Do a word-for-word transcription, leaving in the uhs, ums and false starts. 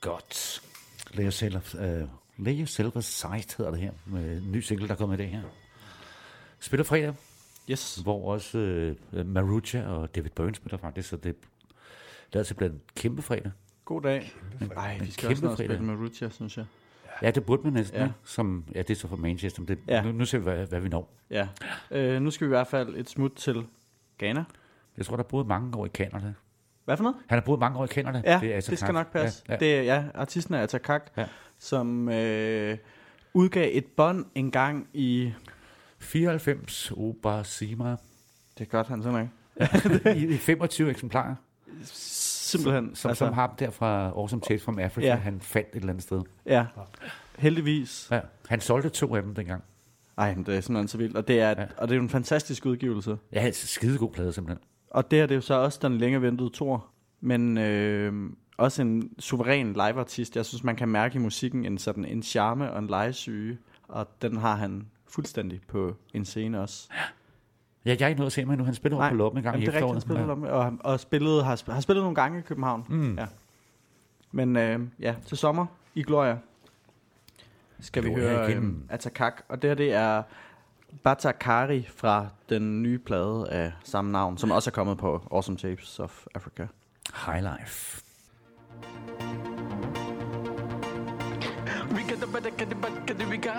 Godt. Lay Yourself, uh, Lay Yourself Aside hedder det her, med en ny single, der kommer i dag her. Spiller fredag, Yes. hvor også uh, Maruja og David Byrne spiller faktisk, så det, det er altså blevet en kæmpe fredag. God dag. Ej, vi skal også nå at spille med Maruja, synes jeg. Ja, det burde man næsten, ja. som, ja, det er så fra Manchester, det, ja. nu, nu ser vi, hvad, hvad vi når. Ja, øh, nu skal vi i hvert fald et smut til Ghana. Jeg tror, der er boet mange år i Canada. Hvad for noget? Han har boet mange år i Canada. Ja, det, er det skal nok passe. Ja, ja. Det er, ja, artisten er Atakak, ja. som øh, udgav et bånd en gang i... fireoghalvfems Oba Sima. Det er godt, han sådan ja. I, I femogtyve eksemplarer. Simpelthen. Som, altså, som ham der fra Awesome Tapes from Africa, ja. Han fandt et eller andet sted. Ja, heldigvis. Ja. Han solgte to af dem dengang. Ej, det er simpelthen så vildt. Og det er, ja. og det er jo en fantastisk udgivelse. Ja, et skidegod plade simpelthen. Og det er det jo så også den længe ventede tour. Men øh, også en suveræn liveartist. Jeg synes, man kan mærke i musikken en sådan en charme og en legesyge. Og den har han fuldstændig på en scene også. Ja. Ja, jeg er ikke nået at se mig nu. Han spiller over på Loppen en gang i efteråret. Det er rigtigt, han ja. og, og spillet, har, har spillet nogle gange i København. Mm. Ja. Men øh, ja, til sommer i Gloria skal vi høre øh, Atakak. Og det her, det er Batakari fra den nye plade af samme navn, som også er kommet på Awesome Tapes of Africa. High Life. We got the better, get the better, get the we got